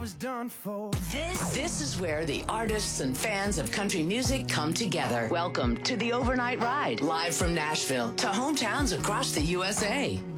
was done for. This is where the artists and fans of country music come together. Welcome to the Overnight Ride, live from Nashville to hometowns across the USA.